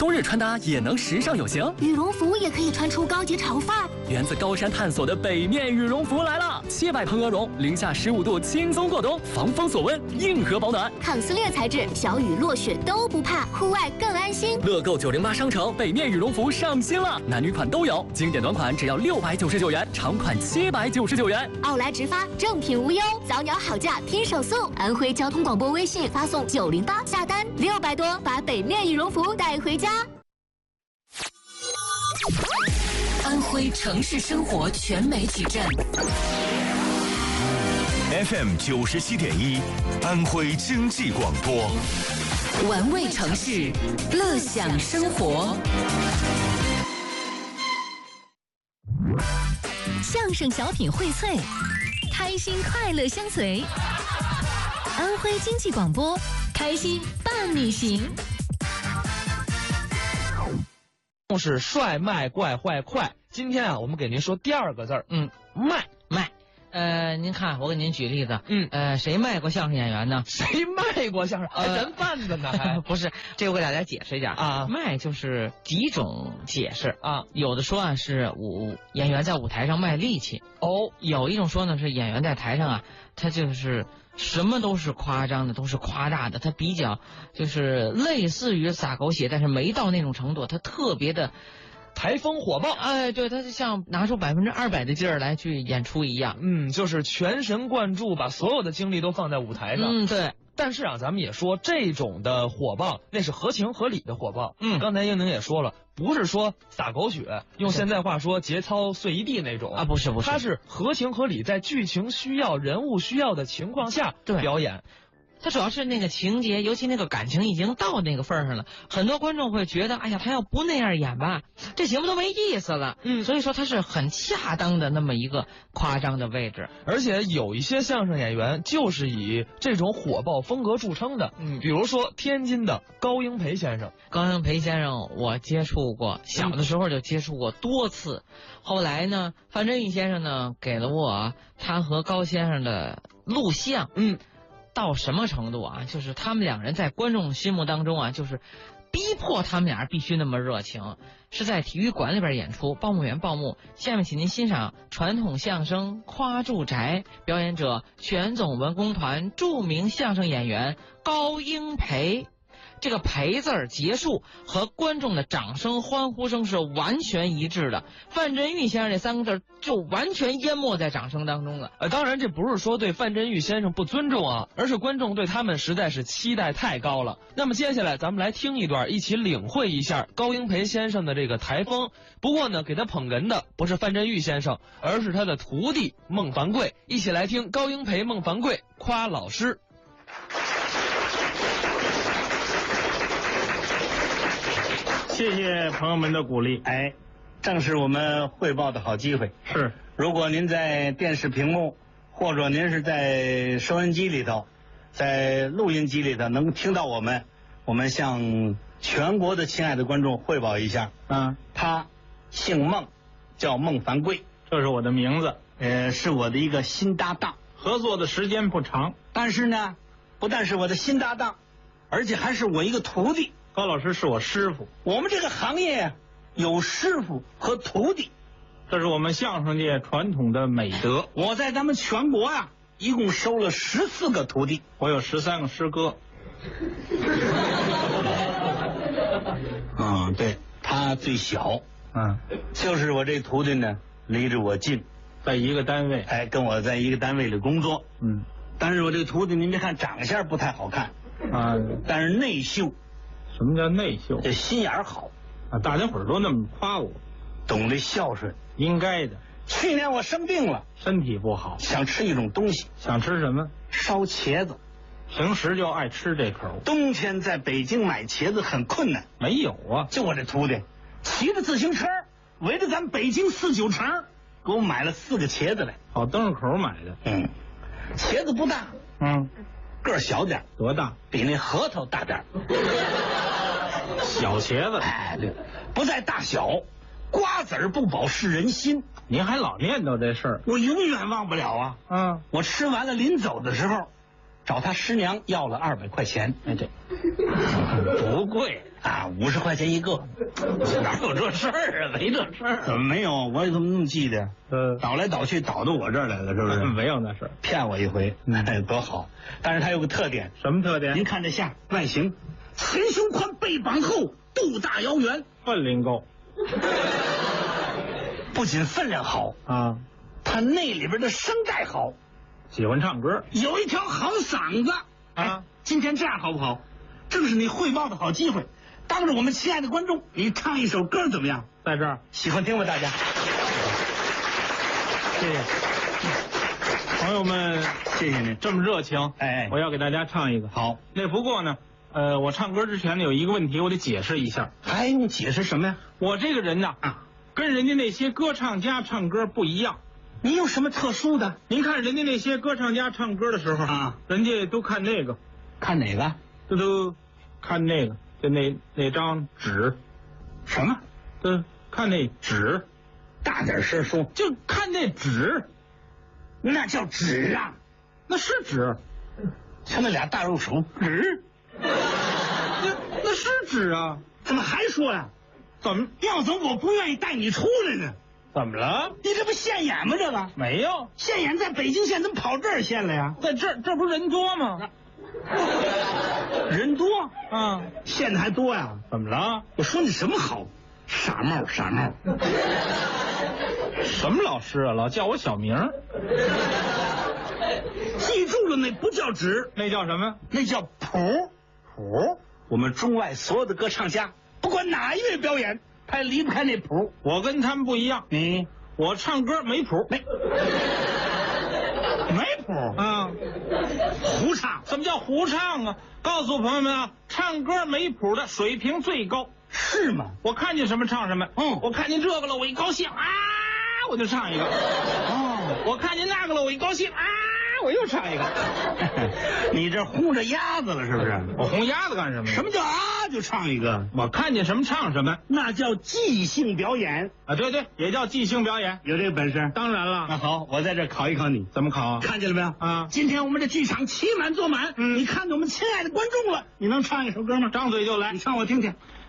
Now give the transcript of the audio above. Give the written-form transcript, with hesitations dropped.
冬日穿搭也能时尚有型， 羽绒服也可以穿出高级潮范儿。 源自高山探索的北面羽绒服来了，700蓬鹅绒，零下15度轻松过冬，防风锁温，硬核保暖， 抗撕裂材质，小雨落雪都不怕，户外更安心。 乐购908商城北面羽绒服上新了，男女款都有，经典短款只要699元，长款799元。 奥莱直发，正品无忧，早鸟好价拼手速。安徽交通广播微信发送908下单，600多把北面羽绒服带回家。 安徽城市生活全媒体站 FM 97.1，安徽经济广播， 玩味城市，乐享生活。相声小品荟萃，开心快乐相随。安徽经济广播，开心伴你行。 是帅卖怪坏快。今天啊，我们给您说第二个字儿，卖。 您看，我给您举例子，谁卖过相声演员呢？ 谁卖过相声？人贩子呢？还不是，这我给大家解释一下啊。 卖就是几种解释啊， 有的说啊是演员在舞台上卖力气哦，有一种说呢是演员在台上啊，他就是什么都是夸张的，都是夸大的，他比较就是类似于撒狗血，但是没到那种程度，他特别的台风火爆， 哎，对，他就像拿出200%的劲儿来去演出一样， 就是全神贯注，把所有的精力都放在舞台上， 对。 但是啊，咱们也说这种的火爆，那是合情合理的火爆。刚才英宁也说了，不是说撒狗血，用现在话说节操碎一地那种啊，不是， 它是合情合理，在剧情需要、人物需要的情况下表演。 他主要是那个情节，尤其那个感情已经到那个份儿上了，很多观众会觉得，哎呀，他要不那样演吧，这节目都没意思了。所以说他是很恰当的那么一个夸张的位置。 而且有一些相声演员就是以这种火爆风格著称的，比如说天津的高英培先生。 高英培先生我接触过，小的时候就接触过多次。后来呢，范振钰先生呢给了我他和高先生的录像。到什么程度啊？就是他们两人在观众心目当中啊，就是逼迫他们俩必须那么热情。是在体育馆里边演出，报幕员报幕。下面请您欣赏传统相声《夸住宅》，表演者全总文工团著名相声演员高英培。这个培字儿结束和观众的掌声欢呼声是完全一致的，范振钰先生这3个字就完全淹没在掌声当中了。 当然这不是说对范振钰先生不尊重啊，而是观众对他们实在是期待太高了。那么接下来咱们来听一段，一起领会一下高英培先生的这个台风。不过呢，给他捧哏的不是范振钰先生，而是他的徒弟孟凡贵。一起来听高英培、孟凡贵夸老师。 谢谢朋友们的鼓励。 正是我们汇报的好机会。 是， 如果您在电视屏幕，或者您是在收音机里头，在录音机里头能听到我们向全国的亲爱的观众汇报一下。他姓孟，叫孟凡贵， 这是我的名字。 是我的一个新搭档， 合作的时间不长， 但是呢，不但是我的新搭档，而且还是我一个徒弟。 高老师是我师傅。 我们这个行业有师傅和徒弟， 这是我们相声界传统的美德。 我在咱们全国啊，一共收了14个徒弟， 我有13个师哥。 对，他最小。就是我这徒弟呢，离着我近， 在一个单位， 跟我在一个单位里工作。但是我这个徒弟，您别看长相不太好看但是内秀。 什么叫内秀？ 这心眼好大家伙都那么夸我， 懂得孝顺， 应该的。 去年我生病了， 身体不好， 想吃一种东西。 想吃什么？ 烧茄子。 平时就爱吃这口。 冬天在北京买茄子很困难。 没有啊， 就我这徒弟骑着自行车围着咱北京49城给我买了4个茄子来。 好，灯市口买的。 茄子不大，个儿小点。 多大？ 比那核桃大点。 小茄子。 对，不在大小，瓜子儿不饱是人心。 您还老念叨这事儿， 我永远忘不了啊。 嗯， 我吃完了临走的时候， 找他师娘要了200块钱。 哎，这不贵啊，50块钱一个。 哪有这事儿啊？没这事儿。 怎么没有？我怎么那么记得？倒来倒去倒到我这儿来了，是不是？ 没有那事儿， 骗我一回，多好。但是它有个特点， 什么特点？ 您看这下外形，前胸宽，背膀厚，肚大腰圆， 分量够。 不仅分量好啊， 它内里边的声带好， 喜欢唱歌， 有一条好嗓子啊。今天这样好不好？正是你汇报的好机会。当着我们亲爱的观众，你唱一首歌怎么样？ 在这儿喜欢听吗？大家， 谢谢朋友们， 谢谢您这么热情。 哎， 我要给大家唱一个。 好， 那不过呢，我唱歌之前呢有一个问题，我得解释一下。 还用解释什么呀？ 我这个人呢跟人家那些歌唱家唱歌不一样。 你有什么特殊的？ 您看人家那些歌唱家唱歌的时候啊， 人家都看那个， 看哪个？ 都看那个，就那张纸。 什么？ 看那纸。 大点声说。 就看那纸。 那叫纸啊， 那是纸。 像那俩大肉手纸。 那是纸啊。 怎么还说呀？ 怎么？ 要怎么我不愿意带你出来呢？ 怎么了？ 你这不现眼吗？这个没有现眼，在北京县怎么跑这儿现了呀？ 在这不是人多吗？ 人多啊， 现在还多呀？ 怎么了？ 我说你什么好？傻帽。 什么老师啊？老叫我小名。 记住了，那不叫纸， 那叫什么？ 那叫谱。我们中外所有的歌唱家，不管哪一位表演，他也离不开那谱。 我跟他们不一样，我唱歌没谱， 没谱啊， 胡唱。 什么叫胡唱啊？告诉朋友们啊，唱歌没谱的水平最高。 是吗？ 我看见什么唱什么。我看见这个了，我一高兴啊，我就唱一个。我看见那个了，我一高兴啊，我又唱一个。 你这轰着鸭子了是不是？ 我轰鸭子干什么？ 什么叫啊就唱一个？ 我看见什么唱什么， 那叫即兴表演啊！对，也叫即兴表演。 有这个本事？ 当然了。 那好，我在这考一考你。 怎么考啊？ 看见了没有啊？ 今天我们这剧场期满坐满，你看见我们亲爱的观众了，你能唱一首歌吗？ 张嘴就来， 你唱我听听。